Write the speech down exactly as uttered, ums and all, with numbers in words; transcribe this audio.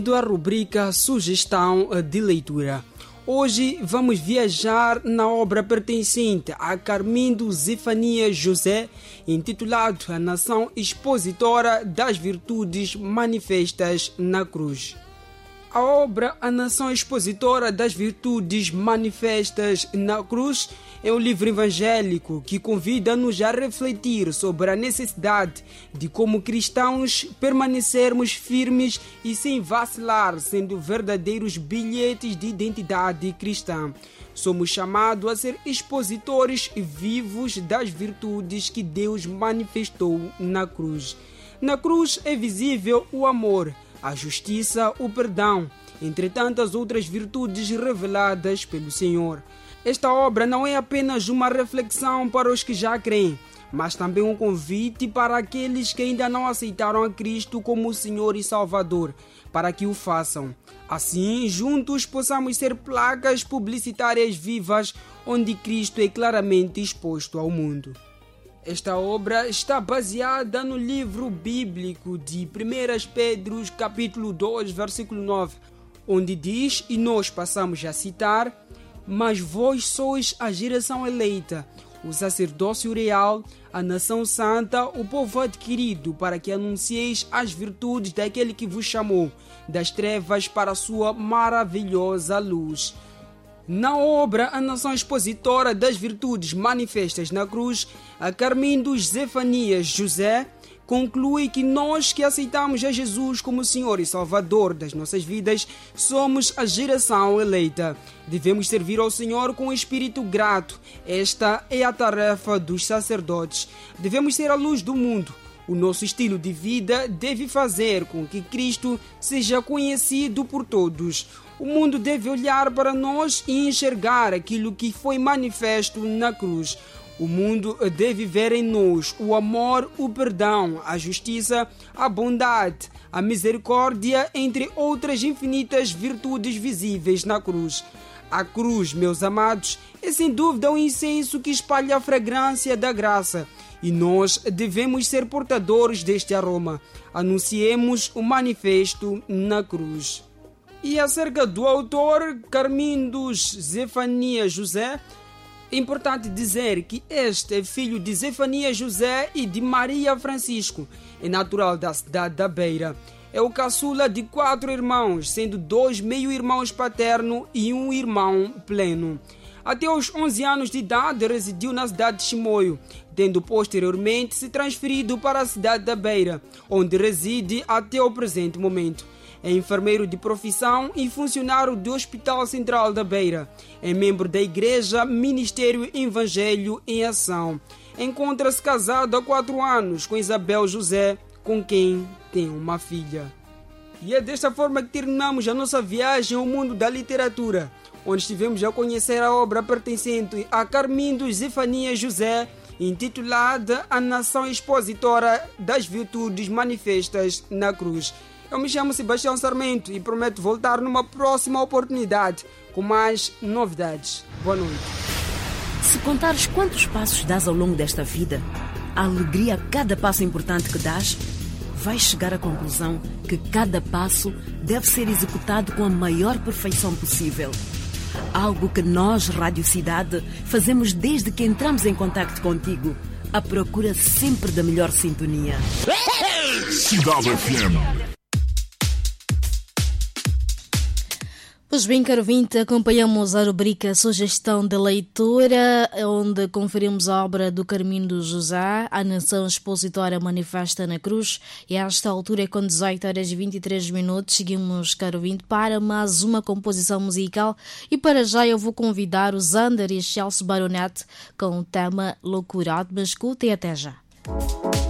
A rubrica Sugestão de Leitura. Hoje vamos viajar na obra pertencente a Carmindo Zefanias José, intitulado A Nação Expositora das Virtudes Manifestas na Cruz. A obra A Nação Expositora das Virtudes Manifestas na Cruz é um livro evangélico que convida-nos a refletir sobre a necessidade de, como cristãos, permanecermos firmes e sem vacilar, sendo verdadeiros bilhetes de identidade cristã. Somos chamados a ser expositores vivos das virtudes que Deus manifestou na cruz. Na cruz é visível o amor, a justiça, o perdão, entre tantas outras virtudes reveladas pelo Senhor. Esta obra não é apenas uma reflexão para os que já creem, mas também um convite para aqueles que ainda não aceitaram a Cristo como Senhor e Salvador, para que o façam. Assim, juntos possamos ser placas publicitárias vivas, onde Cristo é claramente exposto ao mundo. Esta obra está baseada no livro bíblico de primeira Pedro, capítulo dois, versículo nove, onde diz, e nós passamos a citar: mas vós sois a geração eleita, o sacerdócio real, a nação santa, o povo adquirido, para que anuncieis as virtudes daquele que vos chamou das trevas para a sua maravilhosa luz. Na obra A Nação Expositora das Virtudes Manifestas na Cruz, a Carmindo Zefanias José conclui que nós que aceitamos a Jesus como Senhor e Salvador das nossas vidas somos a geração eleita. Devemos servir ao Senhor com um espírito grato. Esta é a tarefa dos sacerdotes. Devemos ser a luz do mundo. O nosso estilo de vida deve fazer com que Cristo seja conhecido por todos. O mundo deve olhar para nós e enxergar aquilo que foi manifesto na cruz. O mundo deve ver em nós o amor, o perdão, a justiça, a bondade, a misericórdia, entre outras infinitas virtudes visíveis na cruz. A cruz, meus amados, é sem dúvida um incenso que espalha a fragrância da graça. E nós devemos ser portadores deste aroma. Anunciemos o manifesto na cruz. E acerca do autor, Carmindo Zefanias José, é importante dizer que este é filho de Zefanias José e de Maria Francisco. É natural da cidade da Beira. É o caçula de quatro irmãos, sendo dois meio-irmãos paterno e um irmão pleno. Até os onze anos de idade residiu na cidade de Chimoio, tendo posteriormente se transferido para a cidade da Beira, onde reside até o presente momento. É enfermeiro de profissão e funcionário do Hospital Central da Beira. É membro da Igreja Ministério Evangelho em Ação. Encontra-se casado há quatro anos com Isabel José, com quem tem uma filha. E é desta forma que terminamos a nossa viagem ao mundo da literatura, onde estivemos a conhecer a obra pertencente a Carmindo Zefanias José, intitulada A Nação Expositora das Virtudes Manifestas na Cruz. Eu me chamo Sebastião Sarmento e prometo voltar numa próxima oportunidade com mais novidades. Boa noite. Se contares quantos passos dás ao longo desta vida, a alegria a cada passo importante que dás, vais chegar à conclusão que cada passo deve ser executado com a maior perfeição possível. Algo que nós, Rádio Cidade, fazemos desde que entramos em contacto contigo, à procura sempre da melhor sintonia. Cidade F M. Pois bem, caro ouvinte, acompanhamos a rubrica Sugestão de Leitura, onde conferimos a obra do Carmindo José, A Nação Expositora Manifesta na Cruz, e a esta altura, com dezoito horas e vinte e três minutos, seguimos, caro ouvinte, para mais uma composição musical, e para já eu vou convidar o Zander e Chelsea Baronet com o tema Loucura. Ótima escuta e até já.